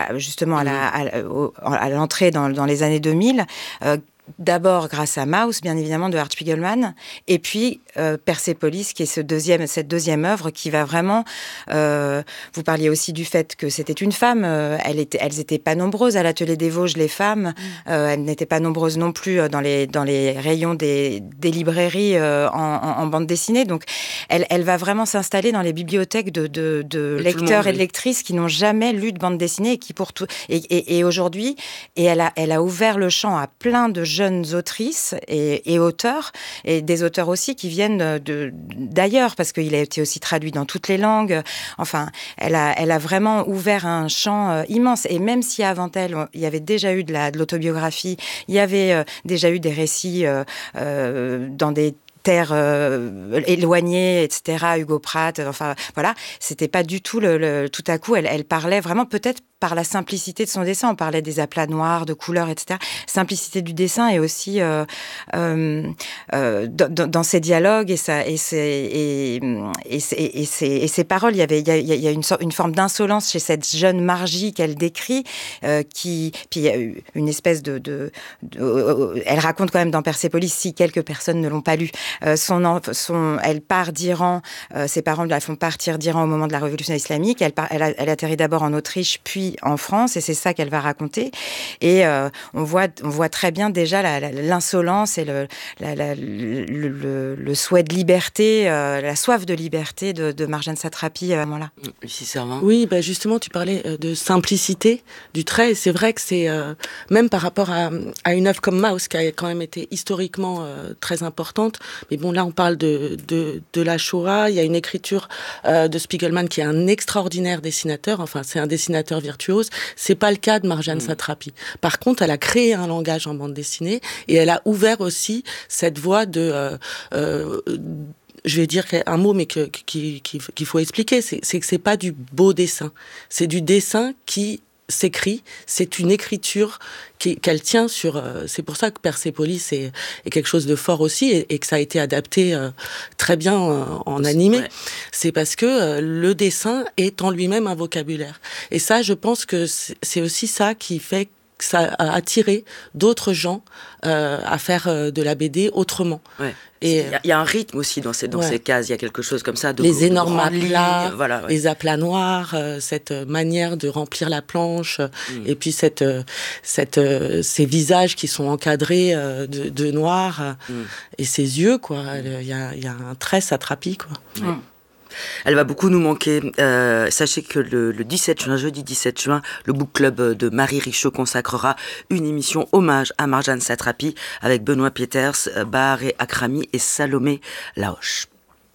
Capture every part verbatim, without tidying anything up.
à, justement à, la, à, à l'entrée dans, dans les années deux mille. Euh, D'abord grâce à Maus, bien évidemment, de Art Spiegelman, et puis euh, Persepolis, qui est ce deuxième, cette deuxième œuvre qui va vraiment... Euh, vous parliez aussi du fait que c'était une femme, euh, elle était, elles n'étaient pas nombreuses à l'Atelier des Vosges, les femmes, mmh. euh, elles n'étaient pas nombreuses non plus dans les, dans les rayons des, des librairies euh, en, en, en bande dessinée, donc elle, elle va vraiment s'installer dans les bibliothèques de, de, de lecteurs monde, et de lectrices qui n'ont jamais lu de bande dessinée, et qui pour tout... Et, et, et aujourd'hui, et elle a, elle a ouvert le champ à plein de jeunes autrices et, et auteurs, et des auteurs aussi qui viennent de, d'ailleurs, parce qu'il a été aussi traduit dans toutes les langues. Enfin, elle a, elle a vraiment ouvert un champ euh, immense. Et même si avant elle, il y avait déjà eu de, la, de l'autobiographie, il y avait euh, déjà eu des récits euh, euh, dans des terres euh, éloignées, et cetera. Hugo Pratt, enfin voilà, c'était pas du tout le, le tout à coup. Elle, elle parlait vraiment peut-être par la simplicité de son dessin. On parlait des aplats noirs, de couleurs, et cetera. Simplicité du dessin et aussi euh, euh, euh, dans, dans ses dialogues et, sa, et, ses, et, et, ses, et, ses, et ses paroles. Il y avait il y a, il y a une, sorte, une forme d'insolence chez cette jeune Margie qu'elle décrit, euh, qui puis il y a eu une espèce de, de, de, de elle raconte quand même dans Persepolis, si quelques personnes ne l'ont pas lu, euh, son, son elle part d'Iran, euh, ses parents la font partir d'Iran au moment de la révolution islamique. Elle, part, elle, a, elle atterrit d'abord en Autriche, puis en France, et c'est ça qu'elle va raconter. Et euh, on voit, on voit très bien déjà la, la, l'insolence et le, la, la, le, le, le souhait de liberté, euh, la soif de liberté de, de Marjane Satrapi à ce moment-là. Lucie Servin. Oui, bah justement, tu parlais de simplicité du trait, et c'est vrai que c'est, euh, même par rapport à, à une œuvre comme Maus, qui a quand même été historiquement euh, très importante, mais bon, là, on parle de, de, de la Shoah, il y a une écriture euh, de Spiegelman qui est un extraordinaire dessinateur, enfin, c'est un dessinateur virtuose. C'est pas le cas de Marjane mmh. Satrapi. Par contre, elle a créé un langage en bande dessinée et elle a ouvert aussi cette voie de... Euh, euh, je vais dire un mot, mais que, qui, qui, qu'il faut expliquer, c'est, c'est que c'est pas du beau dessin. C'est du dessin qui s'écrit, c'est une écriture qui, qu'elle tient sur... Euh, c'est pour ça que Persepolis est, est quelque chose de fort aussi et, et que ça a été adapté euh, très bien en, en animé. Ouais. C'est parce que euh, le dessin est en lui-même un vocabulaire. Et ça, je pense que c'est, c'est aussi ça qui fait que ça a attiré d'autres gens euh, à faire euh, de la B D autrement. Ouais. Il y, y a un rythme aussi dans ces, dans ouais. ces cases, il y a quelque chose comme ça. De, les énormes aplats, voilà, ouais. les aplats noirs, euh, cette manière de remplir la planche, mm. et puis cette, euh, cette, euh, ces visages qui sont encadrés euh, de, de noir, mm. et ses yeux, quoi. Il y a, il y a un trait Satrapi, quoi. Ouais. Mm. Elle va beaucoup nous manquer. Euh, sachez que le, le dix-sept juin, jeudi dix-sept juin, le Book Club de Marie Richaud consacrera une émission hommage à Marjane Satrapi avec Benoît Pieters, Bahareh Akrami et Salomé Laoche.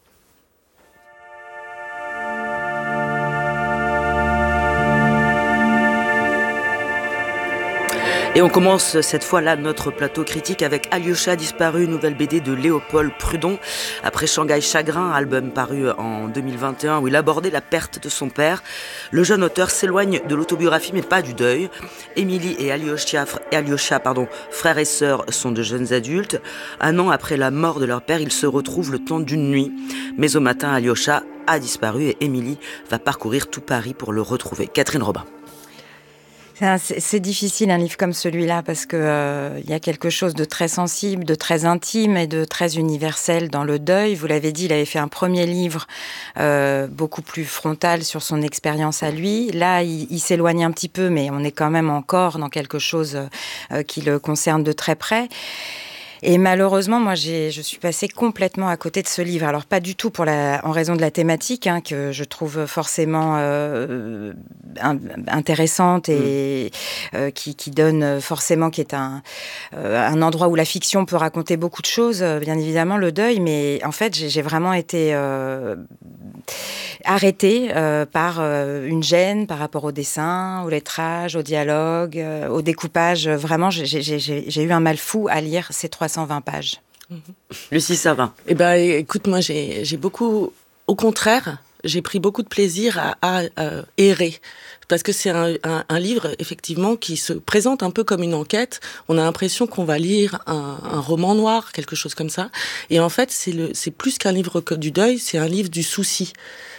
Et on commence cette fois-là notre plateau critique avec Alyosha disparu, nouvelle B D de Léopold Prudon. Après Shanghai Chagrin, album paru en deux mille vingt et un où il abordait la perte de son père, le jeune auteur s'éloigne de l'autobiographie mais pas du deuil. Émilie et Alyosha, Alyosha pardon, frères et sœurs, sont de jeunes adultes. Un an après la mort de leur père, ils se retrouvent le temps d'une nuit. Mais au matin, Alyosha a disparu et Émilie va parcourir tout Paris pour le retrouver. Catherine Robin. C'est, c'est difficile un livre comme celui-là parce que euh, il y a quelque chose de très sensible, de très intime et de très universel dans le deuil. Vous l'avez dit, il avait fait un premier livre euh, beaucoup plus frontal sur son expérience à lui. Là, il, il s'éloigne un petit peu, mais on est quand même encore dans quelque chose euh, qui le concerne de très près. Et malheureusement, moi, j'ai, je suis passée complètement à côté de ce livre. Alors, pas du tout pour la, en raison de la thématique, hein, que je trouve forcément euh, un, intéressante et mmh. euh, qui, qui donne forcément, qui est un, euh, un endroit où la fiction peut raconter beaucoup de choses, bien évidemment, le deuil. Mais en fait, j'ai, j'ai vraiment été euh, arrêtée euh, par euh, une gêne par rapport au dessin, au lettrage, au dialogue, euh, au découpage. Vraiment, j'ai, j'ai, j'ai, j'ai eu un mal fou à lire ces trois cent vingt pages. Mmh. Lucie Servin. Eh ben, écoute, moi, j'ai, j'ai beaucoup... Au contraire, j'ai pris beaucoup de plaisir à, à, à errer. Parce que c'est un, un, un livre, effectivement, qui se présente un peu comme une enquête. On a l'impression qu'on va lire un, un roman noir, quelque chose comme ça. Et en fait, c'est, le, c'est plus qu'un livre que du deuil, c'est un livre du souci.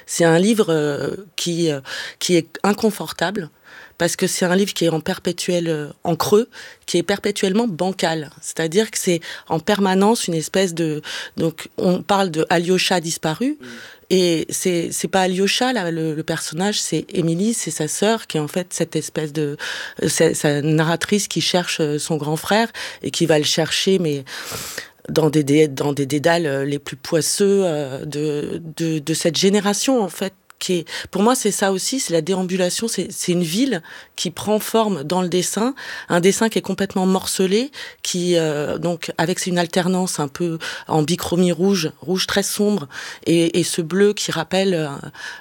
c'est un livre euh, qui, euh, qui est inconfortable, parce que c'est un livre qui est en perpétuel, euh, en creux, qui est perpétuellement bancal. C'est-à-dire que c'est en permanence une espèce de... Donc, on parle de Alyosha disparu, mmh. et c'est, c'est pas Alyosha, là, le, le personnage, c'est Émilie, c'est sa sœur, qui est en fait cette espèce de... C'est sa narratrice qui cherche son grand frère, et qui va le chercher, mais... dans des, dans des dédales les plus poisseux de, de, de cette génération, en fait. Qui est, pour moi, c'est ça aussi, c'est la déambulation, c'est, c'est une ville qui prend forme dans le dessin, un dessin qui est complètement morcelé, qui, euh, donc, avec une alternance un peu en bichromie rouge, rouge très sombre, et, et ce bleu qui rappelle euh,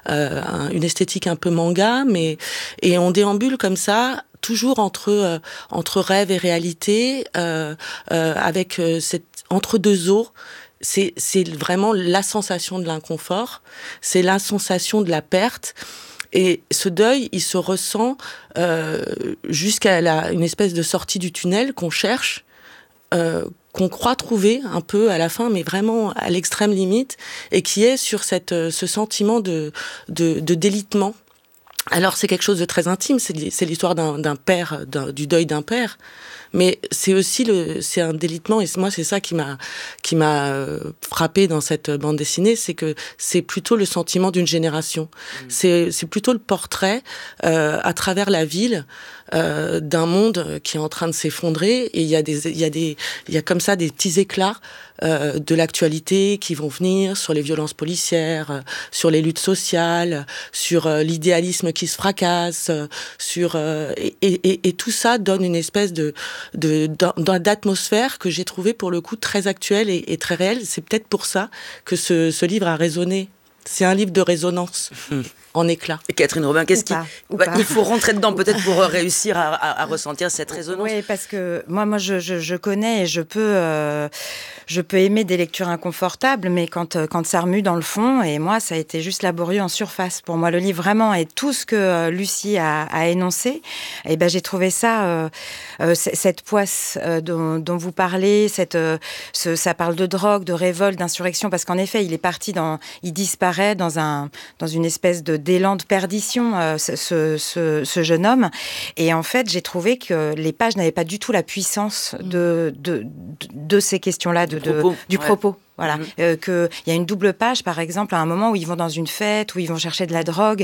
euh, une esthétique un peu manga, mais, et on déambule comme ça, toujours entre, euh, entre rêve et réalité, euh, euh, avec euh, cette entre-deux eaux. C'est, c'est vraiment la sensation de l'inconfort, c'est la sensation de la perte. Et ce deuil, il se ressent euh, jusqu'à la, une espèce de sortie du tunnel qu'on cherche, euh, qu'on croit trouver un peu à la fin, mais vraiment à l'extrême limite, et qui est sur cette, ce sentiment de, de, de délitement. Alors c'est quelque chose de très intime, c'est, c'est l'histoire d'un, d'un père, d'un, du deuil d'un père. Mais c'est aussi le, c'est un délitement, et moi c'est ça qui m'a, qui m'a euh, frappé dans cette bande dessinée, c'est que c'est plutôt le sentiment d'une génération. Mmh. C'est, c'est plutôt le portrait euh, à travers la ville euh, d'un monde qui est en train de s'effondrer, et il y a des, il y a des, il y a comme ça des petits éclats euh, de l'actualité qui vont venir sur les violences policières, euh, sur les luttes sociales, sur euh, l'idéalisme qui se fracasse, euh, sur euh, et, et, et tout ça donne une espèce de De, d'atmosphère que j'ai trouvé pour le coup très actuelle et, et très réelle. C'est peut-être pour ça que ce, ce livre a résonné. C'est un livre de résonance. Mmh. En éclat. Et Catherine Robin, qu'est-ce qui... Bah, il faut rentrer dedans peut-être pour réussir à, à, à ressentir cette résonance. Oui, parce que moi, moi je, je, je connais et je peux, euh, je peux aimer des lectures inconfortables, mais quand, quand ça remue dans le fond, et moi, ça a été juste laborieux en surface. Pour moi, le livre vraiment est tout ce que Lucie a, a énoncé. Et ben, j'ai trouvé ça, euh, euh, cette poisse euh, dont, dont vous parlez, cette, euh, ce, ça parle de drogue, de révolte, d'insurrection, parce qu'en effet, il est parti dans, il disparaît dans un, dans une espèce de d'élan de perdition, euh, ce, ce, ce jeune homme. Et en fait, j'ai trouvé que les pages n'avaient pas du tout la puissance de, de, de, de ces questions-là, de, du propos. De, du ouais. propos. Voilà, mmh. euh, que il y a une double page, par exemple, à un moment où ils vont dans une fête, où ils vont chercher de la drogue.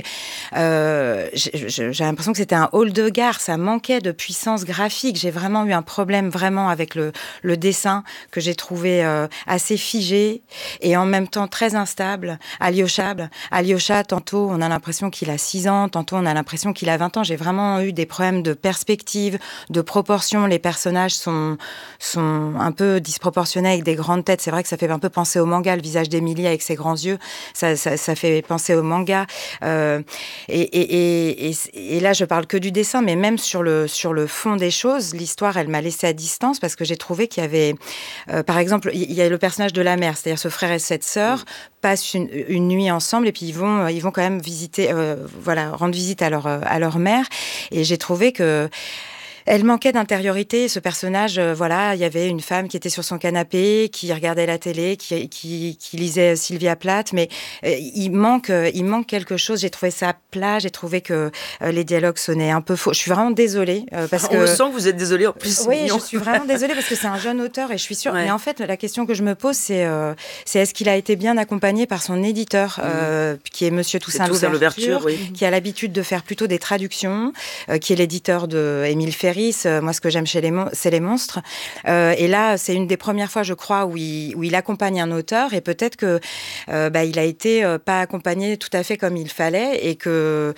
Euh, j'ai, j'ai l'impression que c'était un hall de gare, ça manquait de puissance graphique. J'ai vraiment eu un problème vraiment avec le, le dessin que j'ai trouvé euh, assez figé et en même temps très instable. Alyosha, Alyosha, tantôt on a l'impression qu'il a six ans, tantôt on a l'impression qu'il a vingt ans. J'ai vraiment eu des problèmes de perspective, de proportion. Les personnages sont sont un peu disproportionnés avec des grandes têtes. C'est vrai que ça fait un peu penser au manga, le visage d'Émilie avec ses grands yeux, ça, ça, ça fait penser au manga. Euh, et, et, et, et là, je parle que du dessin, mais même sur le, sur le fond des choses, l'histoire, elle m'a laissée à distance parce que j'ai trouvé qu'il y avait, euh, par exemple, il y a le personnage de la mère, c'est-à-dire ce frère et cette sœur oui. passent une, une nuit ensemble et puis ils vont, ils vont quand même visiter, euh, voilà, rendre visite à leur, à leur mère. Et j'ai trouvé que elle manquait d'intériorité, ce personnage. Euh, voilà, il y avait une femme qui était sur son canapé, qui regardait la télé, qui, qui, qui lisait Sylvia Plath, mais euh, il manque, euh, il manque quelque chose. J'ai trouvé ça plat, j'ai trouvé que euh, les dialogues sonnaient un peu faux. Je suis vraiment désolée euh, parce On que le sent que vous êtes désolée en plus. Oui, mignon. Je suis vraiment désolée parce que c'est un jeune auteur et je suis sûre. Ouais. Mais en fait, la question que je me pose, c'est, euh, c'est est-ce qu'il a été bien accompagné par son éditeur, mmh. euh, qui est Monsieur Toussaint Louverture, Louverture oui. qui a l'habitude de faire plutôt des traductions, euh, qui est l'éditeur de Émile Ferris. Euh, moi, ce que j'aime chez les mon- c'est les monstres. Euh, et là, c'est une des premières fois, je crois, où il, où il accompagne un auteur et peut-être que euh, bah, il a été euh, pas accompagné tout à fait comme il fallait et que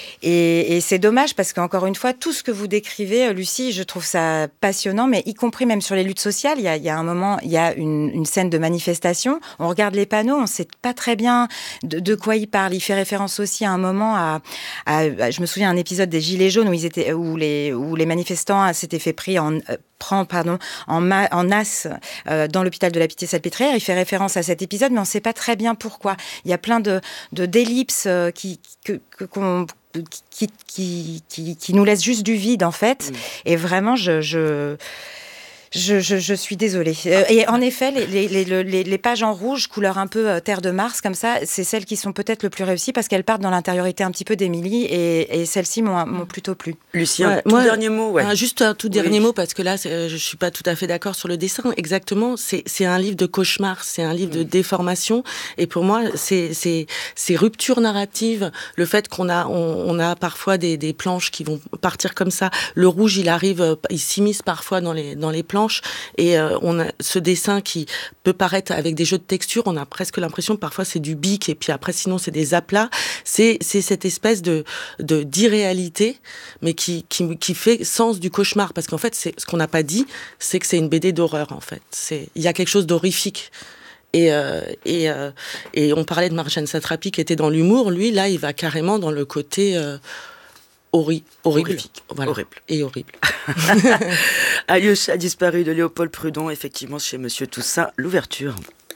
et, et c'est dommage parce qu'encore une fois, tout ce que vous décrivez, Lucie, je trouve ça passionnant, mais y compris même sur les luttes sociales. Il y a, il y a un moment, il y a une, une scène de manifestation. On regarde les panneaux, on sait pas très bien de, de quoi il parle. Il fait référence aussi à un moment à, à, à je me souviens un épisode des Gilets jaunes où ils étaient, où les, où les manifestants s'étaient fait pris en euh, prend pardon en, ma, en as euh, dans l'hôpital de la Pitié-Salpêtrière. Il fait référence à cet épisode, mais on ne sait pas très bien pourquoi. Il y a plein de, de d'ellipses euh, qui que, que, qu'on Qui, qui, qui, qui nous laisse juste du vide, en fait. Mmh. Et vraiment, je, je, Je, je, je suis désolée. Euh, et en effet, les, les, les, les, les pages en rouge, couleur un peu euh, terre de Mars, comme ça, c'est celles qui sont peut-être le plus réussies parce qu'elles partent dans l'intériorité un petit peu d'Émilie et, et celles-ci m'ont, m'ont plutôt plu. Lucien, ouais, tout moi, dernier mot. Ouais. Un, juste un tout dernier oui. mot parce que là, c'est, je suis pas tout à fait d'accord sur le dessin. Exactement, c'est, c'est un livre de cauchemar, c'est un livre de déformation. Et pour moi, c'est, c'est, c'est rupture narrative. Le fait qu'on a, on, on a parfois des, des planches qui vont partir comme ça. Le rouge, il arrive, il s'immisce parfois dans les, dans les planches. Et euh, on a ce dessin qui peut paraître avec des jeux de texture, on a presque l'impression que parfois c'est du bic et puis après sinon c'est des aplats. C'est, c'est cette espèce de, de d'irréalité, mais qui, qui, qui fait sens du cauchemar. Parce qu'en fait, c'est, ce qu'on n'a pas dit, c'est que c'est une B D d'horreur en fait. C'est, il y a quelque chose d'horrifique. Et, euh, et, euh, et on parlait de Marjane Satrapi qui était dans l'humour. Lui, là, il va carrément dans le côté... Euh, Horri- horrible. Voilà. Horrible. Et horrible. Alyosha disparu de Léopold Prudon, effectivement, chez Monsieur Toussaint, l'ouverture.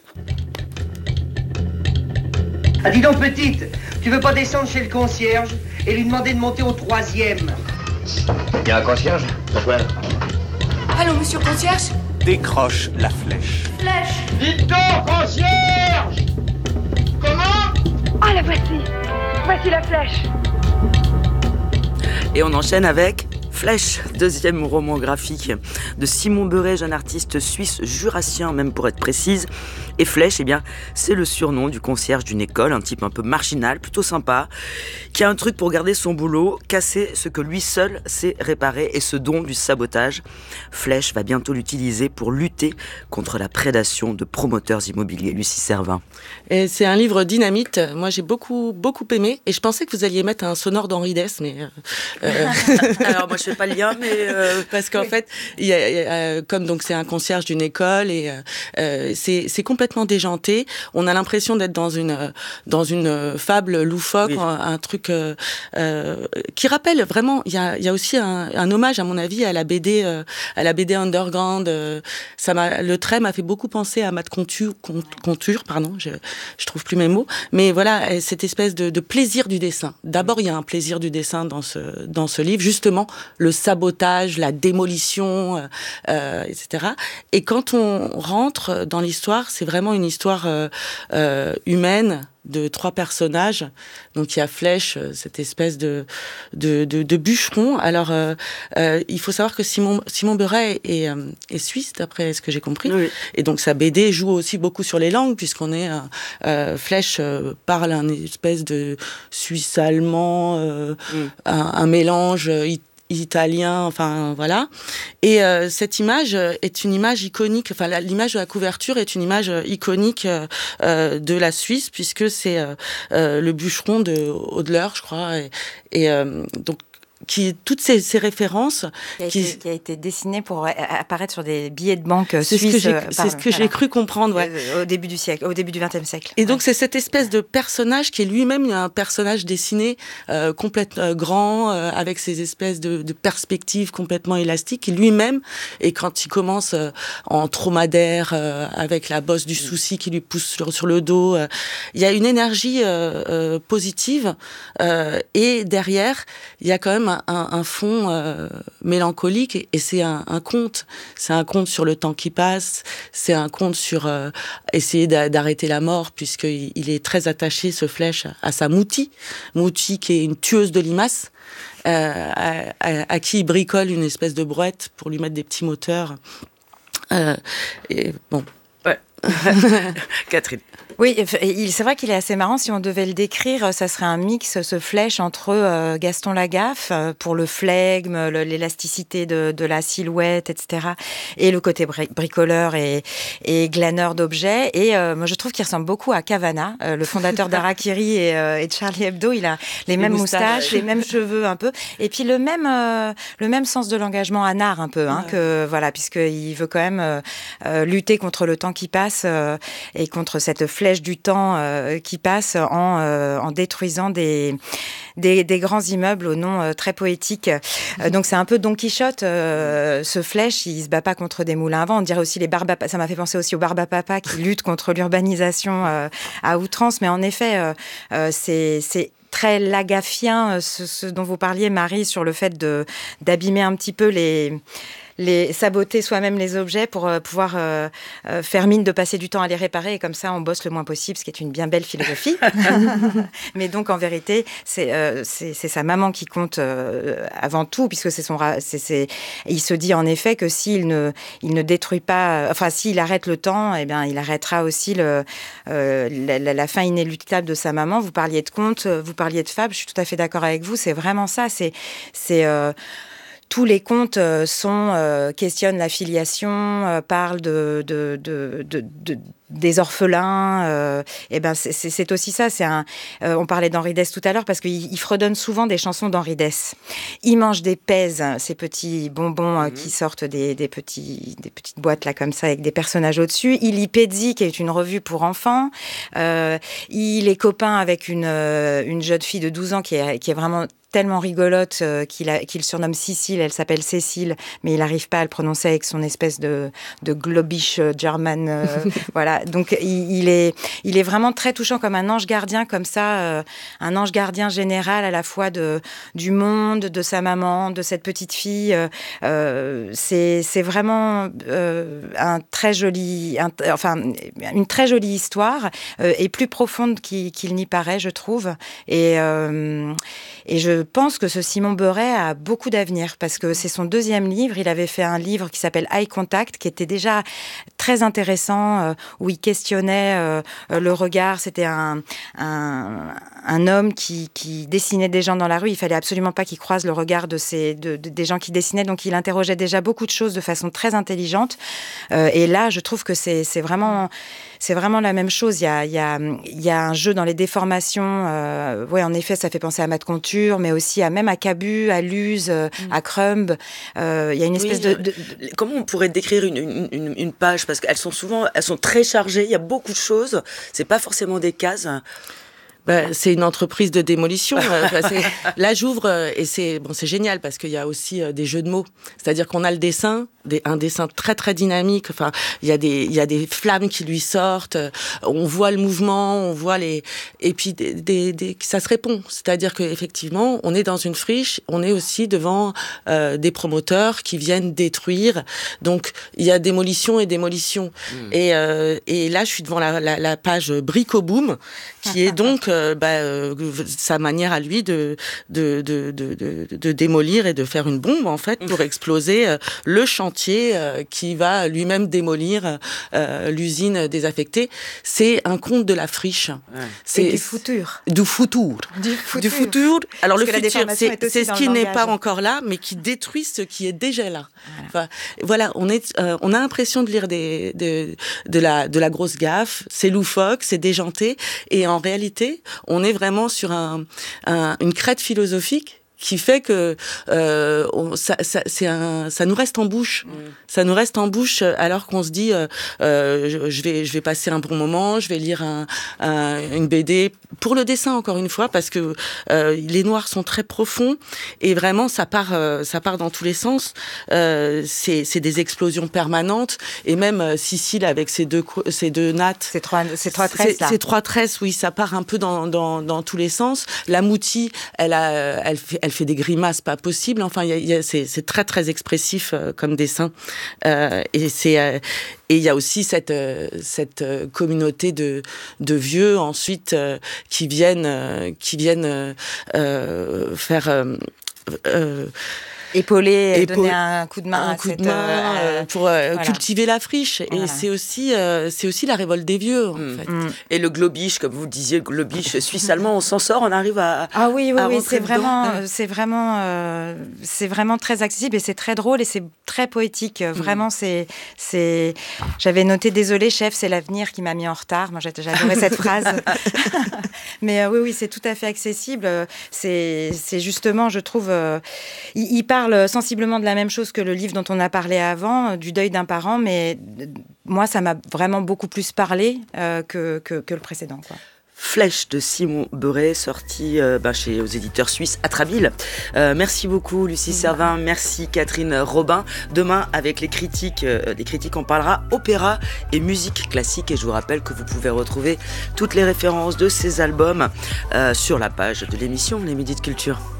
Ah, dis donc, petite, tu veux pas descendre chez le concierge et lui demander de monter au troisième? Il y a un concierge? Pourquoi? Allô, monsieur le concierge? Décroche la flèche. Flèche! Dites donc, concierge! Comment? Ah, la voici! Voici la flèche! Et on enchaîne avec Flèche, deuxième roman graphique de Simon Beuret, jeune artiste suisse jurassien, même pour être précise. Et Flèche, eh bien, c'est le surnom du concierge d'une école, un type un peu marginal, plutôt sympa, qui a un truc pour garder son boulot, casser ce que lui seul sait réparer et ce don du sabotage. Flèche va bientôt l'utiliser pour lutter contre la prédation de promoteurs immobiliers. Lucie Servin. Et c'est un livre dynamite. Moi, j'ai beaucoup, beaucoup aimé. Et je pensais que vous alliez mettre un sonore d'Henri Dess, mais... Euh, Alors, moi, je fais pas le lien, mais... Euh... Parce qu'en fait, il y a, il y a, comme donc c'est un concierge d'une école, et euh, c'est, c'est complètement déjanté. On a l'impression d'être dans une, dans une fable loufoque, oui. un, un truc euh, euh, qui rappelle vraiment... Il y a, il y a aussi un, un hommage, à mon avis, à la B D, euh, à la B D underground. Euh, ça m'a, le trait m'a fait beaucoup penser à Matt Conture, Conture, pardon, je, je trouve plus mes mots. Mais voilà, cette espèce de, de plaisir du dessin. D'abord, il y a un plaisir du dessin dans ce, dans ce livre, justement, le sabotage, la démolition, euh, et cetera. Et quand on rentre dans l'histoire, c'est vraiment une histoire euh, euh, humaine, de trois personnages. Donc il y a Flèche, cette espèce de de, de, de bûcheron. Alors euh, euh, il faut savoir que Simon Simon Beuret est, est, est suisse, d'après ce que j'ai compris. Oui. Et donc sa B D joue aussi beaucoup sur les langues, puisqu'on est euh, euh, Flèche euh, parle un espèce de suisse allemand, euh, mm. un, un mélange italien. italien, enfin voilà. Et euh, cette image est une image iconique, enfin la, l'image de la couverture est une image iconique euh, de la Suisse, puisque c'est euh, euh, le bûcheron de Hodler, je crois. Et, et euh, donc, qui toutes ces, ces références qui a, qui... Été, qui a été dessiné pour apparaître sur des billets de banque c'est suisses. Ce que j'ai, euh, c'est ce que voilà. j'ai cru comprendre, ouais. Au début du siècle, au début du vingtième siècle. Et ouais. donc c'est cette espèce de personnage qui est lui-même un personnage dessiné euh, complètement euh, grand, euh, avec ces espèces de, de perspectives complètement élastiques, qui lui-même, et quand il commence euh, en dromadaire euh, avec la bosse du souci qui lui pousse sur, sur le dos, euh, il y a une énergie euh, euh, positive, euh, et derrière il y a quand même un, un, un fond euh, mélancolique, et, et c'est un, un conte. C'est un conte sur le temps qui passe, c'est un conte sur euh, essayer d'a, d'arrêter la mort, puisqu'il il est très attaché, ce Flèche, à sa Mouti. Mouti qui est une tueuse de limaces, euh, à, à, à qui il bricole une espèce de brouette pour lui mettre des petits moteurs. Euh, et bon... Ouais. Catherine. Oui, c'est vrai qu'il est assez marrant. Si on devait le décrire, ça serait un mix, ce Flèche, entre Gaston Lagaffe, pour le flegme, l'élasticité de, de la silhouette, et cetera, et le côté bricoleur et, et glaneur d'objets. Et euh, moi, je trouve qu'il ressemble beaucoup à Cavana, euh, le fondateur d'Harakiri et, euh, et de Charlie Hebdo. Il a les, les mêmes moustaches, moustaches les mêmes cheveux un peu, et puis le même, euh, le même sens de l'engagement anard un peu, hein, ouais. que voilà, puisqu'il veut quand même euh, lutter contre le temps qui passe euh, et contre cette flèche du temps euh, qui passe en, euh, en détruisant des, des, des grands immeubles au nom euh, très poétique. Euh, donc c'est un peu Don Quichotte, euh, ce Flèche, il se bat pas contre des moulins à vent. On dirait aussi les Barbapapa, ça m'a fait penser aussi aux Barbapapa qui luttent contre l'urbanisation euh, à outrance. Mais en effet, euh, euh, c'est... c'est très lagaffien, ce, ce dont vous parliez, Marie, sur le fait de, d'abîmer un petit peu les... les, saboter soi-même les objets pour euh, pouvoir euh, euh, faire mine de passer du temps à les réparer et comme ça on bosse le moins possible, ce qui est une bien belle philosophie. Mais donc en vérité, c'est, euh, c'est, c'est sa maman qui compte euh, avant tout, puisque c'est son, c'est, c'est, il se dit en effet que s'il ne, il ne détruit pas, enfin s'il arrête le temps, eh bien il arrêtera aussi le, euh, la, la, la fin inéluctable de sa maman. Vous parliez de contes, vous parliez de fables, je suis tout à fait d'accord avec vous. C'est vraiment ça. C'est, c'est euh, tous les contes sont euh, questionnent la filiation, euh, parlent de, de, de, de, de des orphelins. Euh, et ben c'est, c'est, c'est aussi ça. C'est un. Euh, on parlait d'Henri Dess tout à l'heure parce qu'il il fredonne souvent des chansons d'Henri Dess. Il mange des pèses, ces petits bonbons euh, mmh. qui sortent des, des petits des petites boîtes là comme ça avec des personnages au-dessus. Il lit Pezzi, qui est une revue pour enfants. Euh, il est copain avec une euh, une jeune fille de douze ans qui est qui est vraiment tellement rigolote euh, qu'il, a, qu'il surnomme Cécile, elle s'appelle Cécile, mais il n'arrive pas à le prononcer avec son espèce de, de globish euh, German. Euh, voilà, donc il, il, est, il est vraiment très touchant comme un ange gardien, comme ça, euh, un ange gardien général à la fois de, du monde, de sa maman, de cette petite fille. Euh, c'est, c'est vraiment euh, un très joli, un, enfin, une très jolie histoire euh, et plus profonde qu'il, qu'il n'y paraît, je trouve. Et, euh, et je Je pense que ce Simon Beuret a beaucoup d'avenir parce que c'est son deuxième livre. Il avait fait un livre qui s'appelle Eye Contact, qui était déjà très intéressant, euh, où il questionnait euh, le regard. C'était un, un, un homme qui, qui dessinait des gens dans la rue. Il fallait absolument pas qu'il croise le regard de ces, de, de, des gens qui dessinaient. Donc il interrogeait déjà beaucoup de choses de façon très intelligente. Euh, et là, je trouve que c'est, c'est vraiment... C'est vraiment la même chose. Il y a, il y a, il y a un jeu dans les déformations. Euh, ouais, en effet, ça fait penser à Matt Conture, mais aussi à même à Cabu, à Luz, euh, mm. à Crumb. Euh, il y a une espèce oui, de, de, de... Comment on pourrait décrire une, une, une, une page ? Parce qu'elles sont souvent, elles sont très chargées. Il y a beaucoup de choses. C'est pas forcément des cases. Ben, c'est une entreprise de démolition. c'est, là, j'ouvre et c'est bon, c'est génial parce qu'il y a aussi euh, des jeux de mots. C'est-à-dire qu'on a le dessin, des, un dessin très très dynamique. Enfin, il y a des il y a des flammes qui lui sortent. On voit le mouvement, on voit les et puis des, des, des ça se répond. C'est-à-dire que effectivement, on est dans une friche, on est aussi devant euh, des promoteurs qui viennent détruire. Donc il y a démolition et démolition. Mmh. Et euh, et là, je suis devant la la, la page Bricoboom qui est donc Euh, bah, euh, sa manière à lui de, de, de, de, de, de démolir et de faire une bombe, en fait, pour exploser euh, le chantier euh, qui va lui-même démolir euh, l'usine désaffectée. C'est un conte de la friche. Ouais. C'est et du futur. Du futur. Du futur. Du futur. Alors, Parce le futur, c'est, c'est ce qui n'est pas encore là, mais qui détruit ce qui est déjà là. Voilà, enfin, voilà on, est, euh, on a l'impression de lire des, de, de, la, de la grosse gaffe. C'est loufoque, c'est déjanté. Et en réalité, on est vraiment sur un, un, une crête philosophique qui fait que euh, on, ça, ça, c'est un, ça nous reste en bouche. Mmh. Ça nous reste en bouche alors qu'on se dit euh, euh, je, je vais, je vais passer un bon moment, je vais lire un, un, une B D pour le dessin encore une fois parce que euh, les noirs sont très profonds et vraiment ça part, euh, ça part dans tous les sens. Euh, c'est, c'est des explosions permanentes et même euh, Cécile avec ses deux, ses deux nattes. Ces trois, ces trois tresses là. Ces trois tresses, oui, ça part un peu dans, dans, dans tous les sens. La Mouti, elle a, elle fait, elle fait des grimaces pas possibles. Enfin, il y a, y a, c'est, c'est très très expressif euh, comme dessin. Euh, et c'est euh, et il y a aussi cette euh, cette euh, communauté de de vieux ensuite euh, qui viennent euh, qui viennent euh, faire euh, euh, épauler, et donner un coup de main, un à coup cette, de main euh, pour euh, voilà. cultiver la friche. Voilà. Et c'est aussi, euh, c'est aussi la révolte des vieux, en mmh. fait. Mmh. Et le globish, comme vous le disiez, le globish suisse-allemand, on s'en sort, on arrive à. Ah oui, oui, à oui, c'est vraiment, dedans. c'est vraiment, euh, c'est vraiment très accessible et c'est très drôle et c'est très poétique. Mmh. Vraiment, c'est, c'est. J'avais noté désolé, chef, c'est l'avenir qui m'a mis en retard. Moi, j'adorais cette phrase. Mais euh, oui, oui, c'est tout à fait accessible. C'est, c'est justement, je trouve, euh, il, il parle sensiblement de la même chose que le livre dont on a parlé avant, du deuil d'un parent, mais moi, ça m'a vraiment beaucoup plus parlé euh, que, que, que le précédent, quoi. Flèche de Simon Beuret, sorti euh, bah, chez aux éditeurs suisses Atrabile. Euh, merci beaucoup Lucie mmh. Servin, merci Catherine Robin. Demain, avec les critiques, euh, des critiques, on parlera opéra et musique classique. Et je vous rappelle que vous pouvez retrouver toutes les références de ces albums euh, sur la page de l'émission Les Midis de Culture.